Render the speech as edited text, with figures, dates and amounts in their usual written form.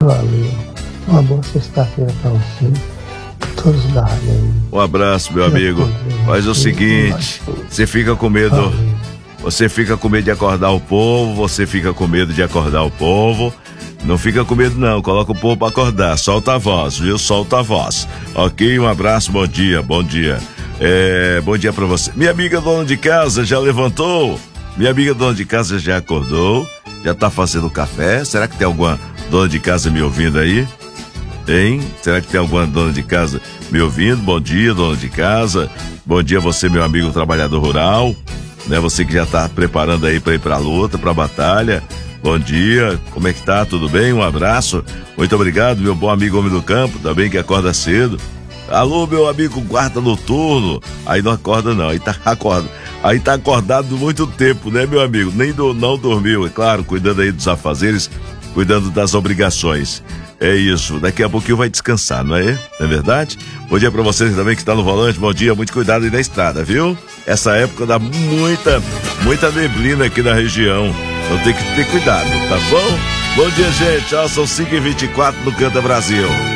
Valeu. Uma boa sexta-feira pra você. Todos da rádio aí. Um abraço, meu amigo. Faz o seguinte, você fica com medo. Você fica com medo de acordar o povo, você fica com medo de acordar o povo. Não fica com medo não, coloca o povo pra acordar, solta a voz, viu? Solta a voz. Ok, um abraço, bom dia, bom dia. Bom dia pra você. Minha amiga dona de casa já levantou? Minha amiga dona de casa já acordou? Já tá fazendo café? Será que tem alguma dona de casa me ouvindo aí? Hein? Será que tem alguma dona de casa me ouvindo? Bom dia, dona de casa. Bom dia você, meu amigo trabalhador rural, né? Você que já tá preparando aí pra ir pra luta, pra batalha. Bom dia, como é que tá? Tudo bem? Um abraço. Muito obrigado, meu bom amigo homem do campo, também que acorda cedo. Alô, meu amigo guarda noturno. Aí não acorda não, aí tá acordado muito tempo, né, meu amigo? Não dormiu, é claro, cuidando aí dos afazeres, cuidando das obrigações. É isso, daqui a pouquinho vai descansar, não é? Não é verdade? Bom dia pra vocês também que está no volante, bom dia, muito cuidado aí na estrada, viu? Essa época dá muita neblina aqui na região, então tem que ter cuidado, tá bom? Bom dia, gente, são 5h24 no Canta Brasil.